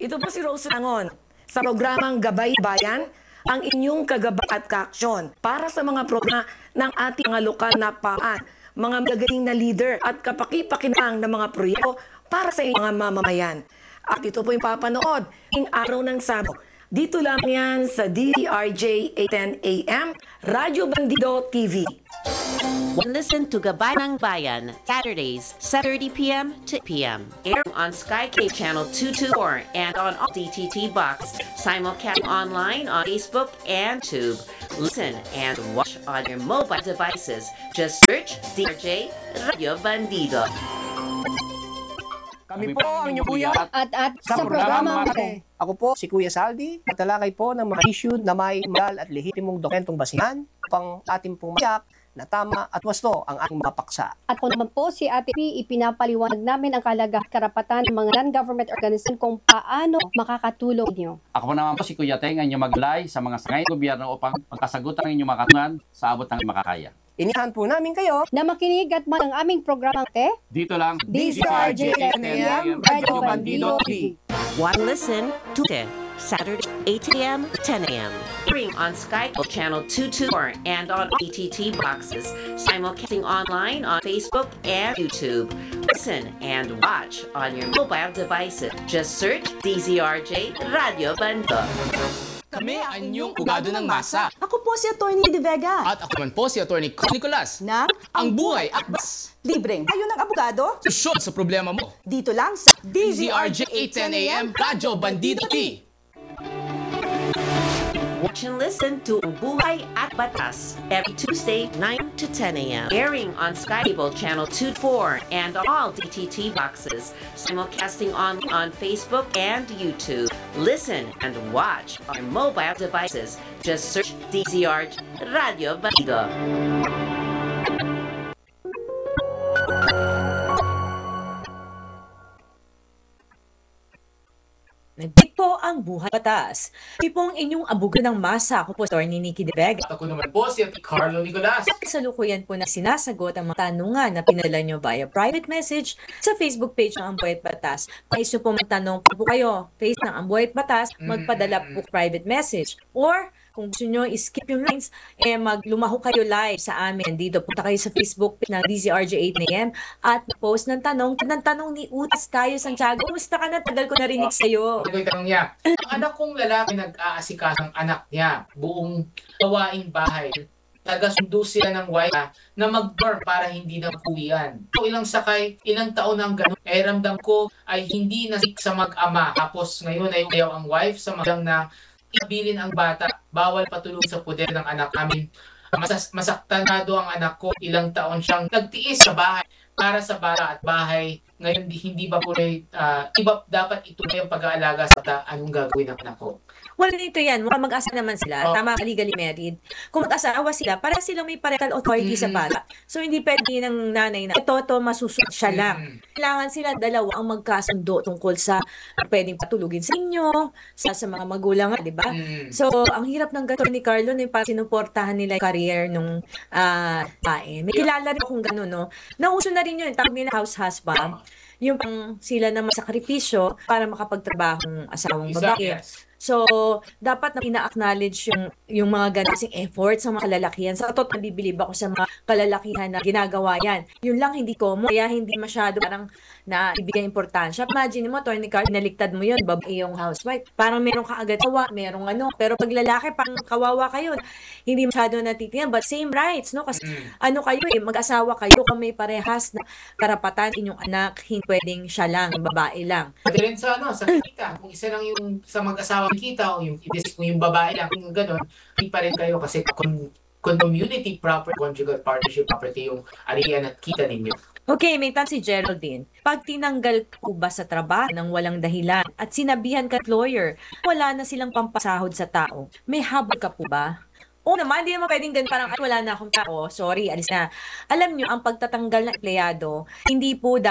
Ito po si Rose Langon sa programang Gabay Bayan, ang inyong kagabay at kaaksyon para sa mga programa ng ating mga lokal na paan, mga magagaling na leader at kapakipakinang ng mga proyekto para sa inyong mga mamamayan. At ito po yung papanood in araw ng Sabado. Dito lang yan sa DRJ 810 AM, Radyo Bandido TV. Listen to Gabay ng Bayan, Saturdays, 7:30 p.m. to p.m. Airing on Sky K Channel 224 and on DTT Box. Simulcast online on Facebook and YouTube. Listen and watch on your mobile devices. Just search DRJ Radio Bandido. Kami po ang inyong kuya At sa programa Mate. Ako po si Kuya Saldi, nagtalakay po ng mga issue na may mahal at lehitimong dokumentong basihan upang ating pong mayak na tama at wasto ang ating mga paksa. At kung naman po si Ate P, ipinapaliwanag namin ang kalagahan karapatan ng mga non-government organization kung paano makakatulong niyo. Ako po naman po si Kuya Teng, ang inyong maglay sa mga sangay ng gobyerno upang magkasagutan ang inyong mga katungan sa abot ng makakaya. Inihan po namin kayo Na makinig at man ang aming programang Te, Dito lang, DRJ 8am, Radyo Bandido TV. One listen to it. Saturday, 8 a.m. 10 a.m. Airing on Sky Channel 224 and on DTT boxes. Simulcasting online on Facebook and YouTube. Listen and watch on your mobile devices. Just search DZRJ Radio Bandido. Kami ang inyong ugado ng masa. Ako po si Atty. De Vega. At ako naman po si Atty. Carl Nicolas. Na Ang buhay at bas. libreng tayo ng abogado Solusyon sa problema mo. dito lang sa DZRJ 810 AM, Radyo Bandido T. Watch and listen to Buhay at Batas every Tuesday, 9 to 10 a.m. Airing on Sky Cable Channel 24 and all DTT boxes. Simulcasting on Facebook and YouTube. Listen and watch on mobile devices. Just search DZRJ Radio Bandido. Nagdito ang Buhay Batas. Ito pong inyong abugan ng masa. Ako po si Atty. Nikki De Vega. At ako naman po si Carlo Nicolas. Kasalukuyan po na sinasagot ang mga tanungan na pinadala nyo via private message sa Facebook page ng Buhay Batas. Kais nyo po magtanong po kayo, face ng Buhay Batas, magpadala po private message. Or kung gusto nyo skip yung lines, maglumaho kayo live sa amin. Dito punta kayo sa Facebook page ng DZRJ 8am at post ng tanong ni Utas tayo, Santiago. Kumusta ka na? Tagal ko narinig sa'yo. Ito yung tanong niya. Ang anak kong lalaki nag-aasikaso ng anak niya, buong gawaing bahay. Taga-sundo sila ng wife na mag-bar para hindi na kuwian. So, ilang sakay, ilang taon ang ganun. Ramdam ko ay hindi na sa mag-ama. Tapos ngayon ay ayaw ang wife sa magang na ibilin ang bata. Bawal patulong sa puder ng anak namin. Masaktanado ang anak ko. Ilang taon siyang nagtiis sa bahay para sa bata at bahay. Ngayon, hindi ba po iba dapat ituloy ang pag-aalaga sa bata? Anong gagawin ng anak ko? Wala dito yan. Mukhang mag-asa naman sila. Tama, legally married. Kung mag-asawa sila, para silang may parental authority sa bata. So, hindi pwede ng nanay na ito, masusunod siya lang. Kailangan sila dalawa ang magkasundo tungkol sa pwedeng patulugin sa inyo, sa mga magulang, di ba? So, ang hirap ng gato ni Carlo na para sinuportahan nila yung career nung tae. May kilala rin akong gano'n, no? Nauso na rin yun. Tawag nila house husband. Yung pang sila na masakripisyo para makapagtrabahong asawang babae. Yes. So, dapat na ina-acknowledge yung mga ganasing efforts sa mga kalalakihan. Sa totoo, nabibilib ako sa mga kalalakihan na ginagawa yan. Yun lang hindi common, kaya hindi masyado parang naibigay importansya. Imagine mo, Atty. Carl, naligtad mo yun, babae yung housewife. Parang meron ka agad kawa, merong ano. Pero pag lalaki, parang kawawa kayo. Hindi masyado natitingnan, but same rights, no? Kasi ano kayo mag-asawa kayo, kung may parehas na karapatan inyong anak, hindi pwedeng siya lang, babae lang. Pwede rin sa kita. Kung isa lang yung sa mag-asawa kita o kung yung babae lang, kung gano'n, hindi pa rin kayo kasi community property, conjugal partnership property yung ariyan at kita ninyo. Okay, may tan si Geraldine. Pag tinanggal ko ba sa trabaho ng walang dahilan at sinabihan ka lawyer, wala na silang pampasahod sa tao, may habol ka po ba? Oo naman, hindi naman pwedeng ganun, parang wala na akong tao, sorry, alis na. Alam nyo, ang pagtatanggal ng empleyado, hindi po